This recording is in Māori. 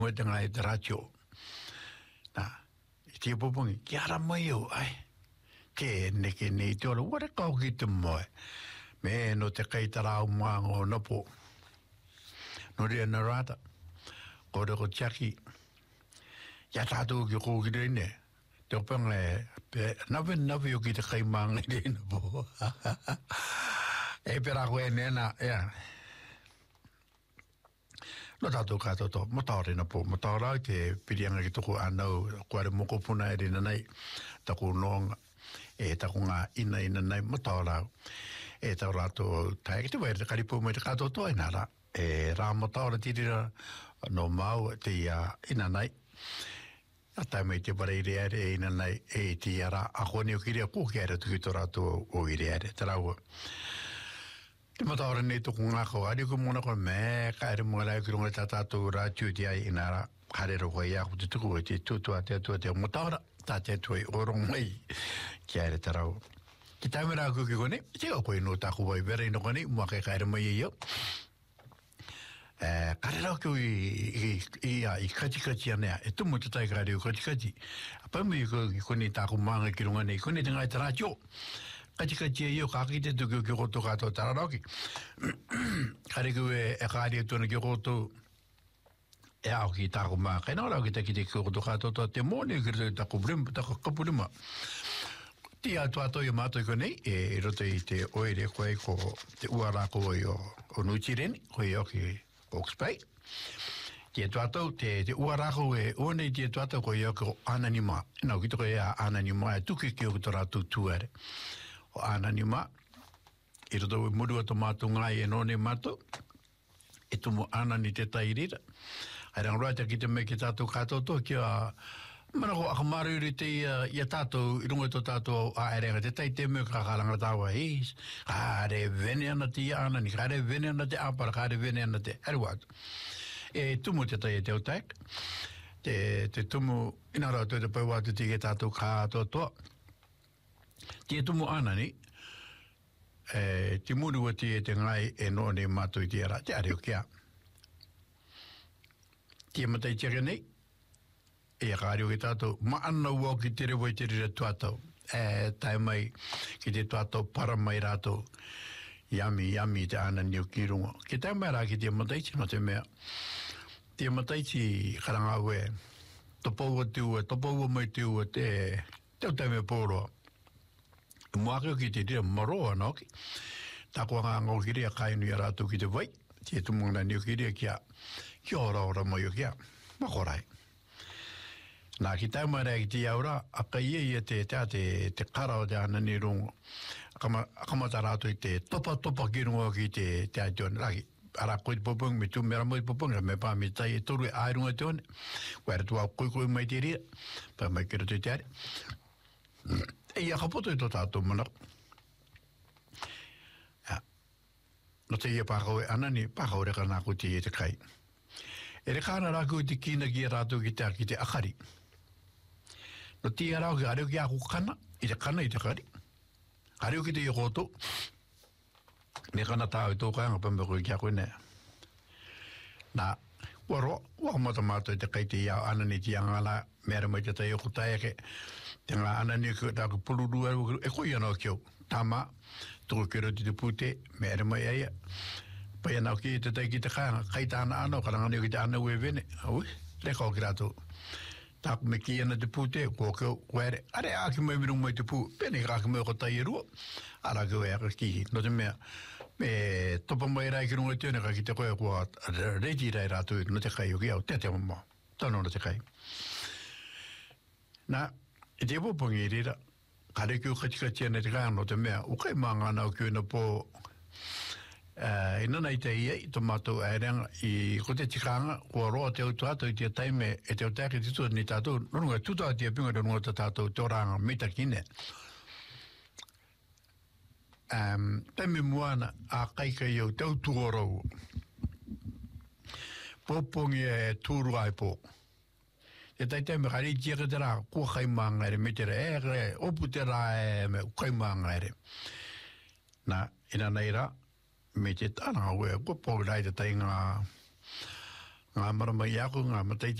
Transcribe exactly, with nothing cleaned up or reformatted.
mo te ngai te ratio. Na, i te popongi, ki ara mai o, ai, ke neke nei te ora, ware kau ki te moe. Me no te kaitara au maango nopo. No rea na rata, kore ko tiaki, ya tātou ki kou ki reine, te opanga e, nawe nawe o ki te kai maanga i reina po. E pera koe nena, ea. No tātou kātoto, mataore na po, mataora te pirianga ki toko anau, kuare moko puna e rina nei, tako noonga, e tako ngā ina ina nei, mataora, e tau rātou tae, ki te waere te karipu mai te kātoto e nara, e rā mataora tirira no mau te uh, ina nei, a tae mai te wara i reare e ina nei, e te ara, a kone o kirea kō ki aere tuki tō rātou o i reare, te raua. Te mataora nei toko ngako, ari ko mona koe me, ka ere mga rai ki runga tā tātou rā tūti ai inara, karero koe ia, ko te tuku e te tūtua te atua te mataora, tā te atua i orong mai, ki aere te rau. Ki taime rā kuki kone, te o koe no tāku wai vera ino kone, mua kai ka ere mai i yo. Karero ki i, i, i, i katikati anea, e tumu te tai kareo katikati. Pamu i kone tāku maanga ki runga nei, kone te ngai te rātio. Katikati e io kakite tuku ki roto kato tararauki. Kareku e e kāri e tūna ki roto e au ki tāku maa. Kai nā rau ki te ki te ki roto kato te mōne ki rito tāku brima, tāku kapurima. Ti atu ato i mātou ko nei, e roto i te oere koe ko te uarako i o, o Nuchireni, koe i o ki Hawke's Bay. Ti atu ato, te, te uarako e one ti atu ato ko i o ki o Ananima. Nau ki toko e a Ananima e tuki ki o ki tō rātou tuare. O Ananima, i roto i murua to mātou ngai e nōne mātou, e tumu anani te tairira. Ai rangroa te ki te me ki tātou kātoto, ki a manako akamaruri te uh, ia tātou, i runga to tātou a erenga, te tai te me kakalanga tāua, eis, kāre vene ana te ia anani, kāre vene ana te apara, kāre vene ana te aruatu. E tumu te tai e te autak, te, te tumu, ina rau te pau atu te ki tātou kātoto, Ti e tumu anani, e, ti murua ti e te ngai e nōne mātou i te ara, te areo kia. Ti e matai tere nei, e a kāreo ki tātou, ma anna ua ki tere wai tere re tuatau, e tai mai ki te tuatau para mai rātou, yami, yami te anani o ki runga. Ki tai mai rā ki te matai ti, no te mea, ti e matai ti karanga ue, topau a te ua, topau a mai te ua, te, teo tai mea pōroa. Muakeo ki te rea maroa noki. Tākua ngā ngau ki rea kainu i rātou ki te vai. Ti e tumungana ni o ki rea kia. Ki ora ora mai o kia. Makorai. Nā ki taumai rea ki te aura, a ka ia ia te tea te, te kara o te anani rungo. Akamata rātou i te topa topa ki rungo ki te te aitoan. Raki, ara koe te popong, me tu mera moi popong, me pā me tai e toru e airunga te one. Koe ara tua koe koe mai te rea. Pa mai kira te te are. E ia kapoto i tō tātou mana. Ja. No te ia pākau e anani, pākau reka nāku te e te kai. E re kāna rāku i te kina ki a rātou ki te aki te akari. No te ia rāu ki areo ki aku kana, i te kana i te kari. Areo ki te i koto. Me kana tāu i tō kāinga pamba koe ki a koe nea. Nā, waro, wakamata mātou i te kai te iau anani ti angala, mera mai te tai o kutai ake. Te ngā anani ki tāku pururua, e koi anau ki au. Tāma, tuku kira ti te pūte, mera mai aia. Pai anau ki te tai ki te kāinga, kai tāna anau, karangani o ki te anau e vene. Aui, le kau ki rātou. Tāku me ki ana te pūte, kua kau, kua ere, are āki mai mirung mai te pū, pene kāki mai o tai e rua. Ara kau e aka ki, no te mea, me topa mai rai ki runga tēne, ka ki te koe kua reiti rai rātou, no te kai o ki au, te te mamma, tano no te kai. Nā, e te popongi i rira, kare ki o katikati ana te kai no te mea, o kai maa ngāna o ki una pō, Uh, ina nei te ia i tō mātou ārenga i ko te tikanga kua roa te au tātou i te taime e te au tāke titua ni tātou nonunga tuta te apinga nonunga ta tātou te oranga mita kine um, taime muana a kaika i au tau tuorau popongi e tūru ai pō e tai taime kari tia ka te rā kua kaimanga ere me te re e opu te rā e me kaimanga ere na ina nei rā me te tāna ue, kua pōrai te tai ngā ngā marama i ako, ngā matai